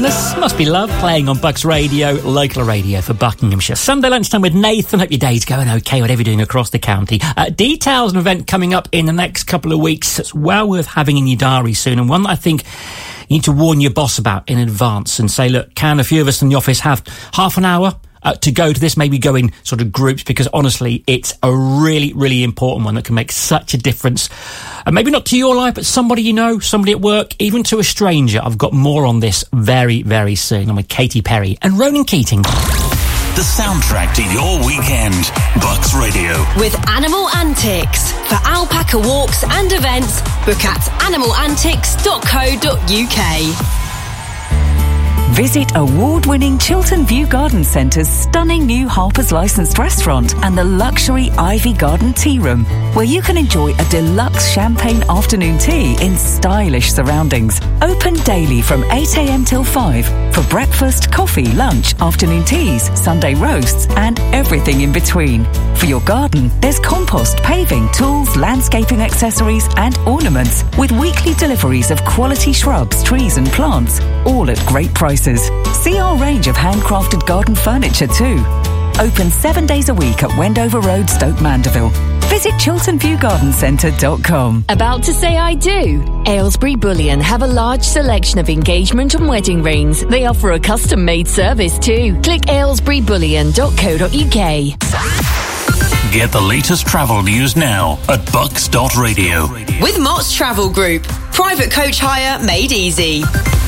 Madness, Must Be Love, playing on Bucks Radio, local radio for Buckinghamshire. Sunday lunchtime with Nathan. Hope your day's going okay, whatever you're doing across the county. Details of an event coming up in the next couple of weeks that's well worth having in your diary soon, and one that I think you need to warn your boss about in advance and say, look, can a few of us in the office have half an hour to go to this, maybe go in sort of groups, because honestly, it's a really, really important one that can make such a difference. Maybe not to your life, but somebody you know, somebody at work, even to a stranger. I've got more on this very, very soon. I'm with Katy Perry and Ronan Keating. The soundtrack to your weekend. Bucks Radio. With Animal Antics. For alpaca walks and events, book at animalantics.co.uk. Visit award-winning Chiltern View Garden Centre's stunning new Harper's licensed restaurant and the luxury Ivy Garden Tea Room, where you can enjoy a deluxe champagne afternoon tea in stylish surroundings. Open daily from 8 a.m. till 5 for breakfast, coffee, lunch, afternoon teas, Sunday roasts and everything in between. For your garden, there's compost, paving, tools, landscaping accessories and ornaments, with weekly deliveries of quality shrubs, trees and plants, all at great prices. See our range of handcrafted garden furniture too. Open 7 days a week at Wendover Road, Stoke Mandeville. Visit chilternviewgardencentre.com. About to say I do? Aylesbury Bullion have a large selection of engagement and wedding rings. They offer a custom-made service too. Click aylesburybullion.co.uk. Get the latest travel news now at bucks.radio. With Mott's Travel Group. Private coach hire made easy.